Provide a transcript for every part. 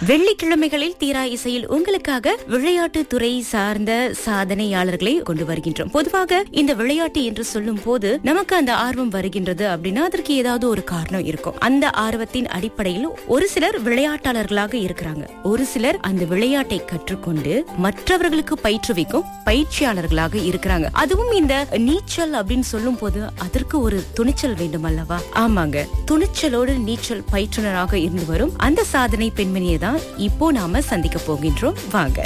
வெள்ளிக்கிழமைகளில் தீரா இசையில் உங்களுக்காக விளையாட்டு துறை சார்ந்த சாதனையாளர்களை கொண்டு வருகின்றோம். பொதுவாக இந்த விளையாட்டு என்று சொல்லும் போது நமக்கு அந்த ஆர்வம் வருகின்றது அப்படின்னா அதற்கு ஏதாவது ஒரு காரணம் இருக்கும். அந்த ஆர்வத்தின் அடிப்படையில் ஒரு சிலர் விளையாட்டாளர்களாக இருக்கிறாங்க, ஒரு சிலர் அந்த விளையாட்டை கற்றுக்கொண்டு மற்றவர்களுக்கு பயிற்றுவிக்கும் பயிற்சியாளர்களாக இருக்கிறாங்க. அதுவும் இந்த நீச்சல் அப்படின்னு சொல்லும் போது அதற்கு ஒரு துணிச்சல் வேண்டும் அல்லவா? ஆமாங்க, துணிச்சலோடு நீச்சல் பயிற்றுனராக இருந்து வரும் அந்த சாதனை பெண்மணியை தான் இப்போ நாம சந்திக்க போகின்றோம். வாங்க.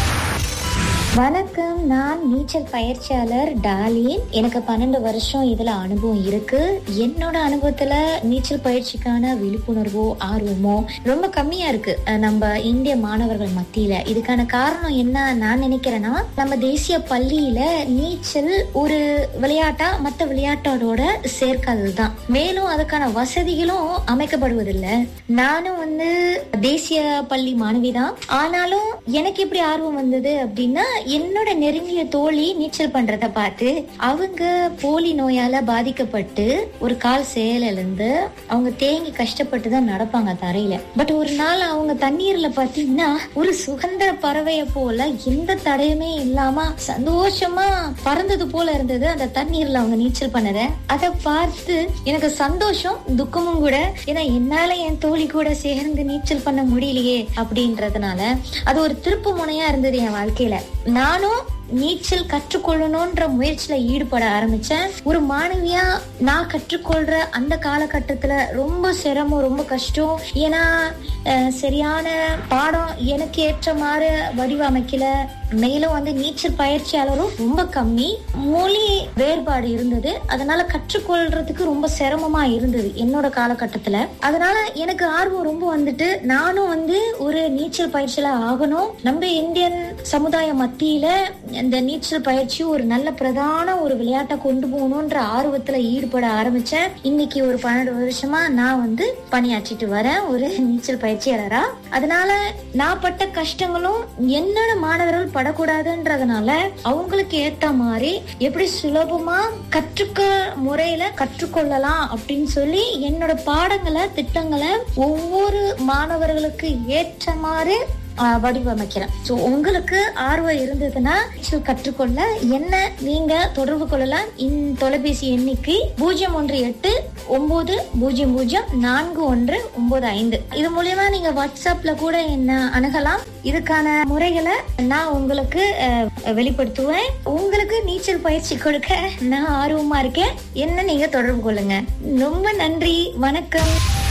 வணக்கம், நான் நீச்சல் பயிற்சியாளர் டாலின். எனக்கு 12 வருஷம் இதுல அனுபவம் இருக்கு. என்னோட அனுபவத்துல நீச்சல் பயிற்சிக்கான விழிப்புணர்வோ ஆர்வமோ ரொம்ப கம்மியா இருக்கு நம்ம இந்திய மாணவர்கள் மத்தியில. இதுக்கான காரணம் என்ன நான் நினைக்கிறேன்னா, நம்ம தேசிய பள்ளியில நீச்சல் ஒரு விளையாட்டா மற்ற விளையாட்டோட சேர்க்காததுதான். மேலும் அதுக்கான வசதிகளும் அமைக்கப்படுவதில்லை. நானும் தேசிய பள்ளி மாணவிதான். ஆனாலும் எனக்கு எப்படி ஆர்வம் வந்தது அப்படின்னா, என்னோட நெருங்கிய தோழி நீச்சல் பண்றத பார்த்து அவங்க போலி நோயால பாதிக்கப்பட்டு ஒரு கால் செயலிழந்து அவங்க தேங்கி கஷ்டப்பட்டு தான் நடப்பாங்க தரையில. பட் ஒரு நாள் அவங்க தண்ணீர்ல பாத்தீங்கன்னா ஒரு சுதந்திர பறவைய போல எந்த தடையுமே இல்லாம சந்தோஷமா பறந்தது போல இருந்தது அந்த தண்ணீர்ல அவங்க நீச்சல் பண்ணத. அதை பார்த்து எனக்கு சந்தோஷம் துக்கமும் கூட. ஏன்னா என்னால என் தோழி கூட சேர்ந்து நீச்சல் பண்ண முடியலையே அப்படின்றதுனால அது ஒரு திருப்பு முனையா இருந்தது என் வாழ்க்கையில. நானும் நீச்சல் கற்றுக்கொள்ளணும்ன்ற முயற்சியில ஈடுபட ஆரம்பிச்சேன். ஒரு மாணவியா நான் கற்றுக்கொள்ற அந்த காலகட்டத்துல ரொம்ப சிரமம், ரொம்ப கஷ்டம். ஏன்னா சரியான பாடம் எனக்கு ஏற்ற மாதிரி வடிவமைக்கல. மேலும் நீச்சல் பயிற்சியாளரும் ரொம்ப கம்மி, மொழி வேறுபாடு இருந்தது. அதனால கற்றுக்கொள்றதுக்கு ரொம்ப சிரமமா இருந்தது என்னோட காலகட்டத்துல. அதனால எனக்கு ஆர்வம் ரொம்ப நானும் ஒரு நீச்சல் பயிற்சியாளர் ஆகணும். நம்ம இந்தியன் சமுதாய மத்தியில இந்த நீச்சல் பயிற்சி ஒரு நல்ல பிரதான ஒரு விளையாட்டை கொண்டு போகணும்ன்ற ஆர்வத்துல ஈடுபட ஆரம்பிச்சேன். இன்னைக்கு ஒரு 12 வருஷமா நான் பணியாற்றிட்டு வரேன் ஒரு நீச்சல் பயிற்சியாளரா. அதனால நான் பட்ட கஷ்டங்களும் என்னோட மாணவர்கள் படக்கூடாதுன்றதுனால அவங்களுக்கு ஏத்த மாதிரி எப்படி சுலபமா கற்றுக்க முறையில கற்றுக்கொள்ளலாம் அப்படின்னு சொல்லி என்னோட பாடங்களை திட்டங்களை ஒவ்வொரு மாணவர்களுக்கு ஏற்ற மாதிரி வடிவமைக்கிறேன். சோ உங்களுக்கு ஆர்வம் இருந்ததுன்னா கற்றுக்கொள்ள என்ன நீங்க தொடர்பு கொள்ளலாம். இந்த தொலைபேசி எண்ணிக்கை 018-800-4195. இது மூலியமா நீங்க வாட்ஸ்அப்ல கூட என்ன அணுகலாம். இதுக்கான முறைகளை நான் உங்களுக்கு வெளிப்படுத்துவேன். உங்களுக்கு நீச்சல் பயிற்சி கொடுக்க நான் ஆர்வமா இருக்கேன். என்ன நீங்க தொடர்பு கொள்ளுங்க. ரொம்ப நன்றி, வணக்கம்.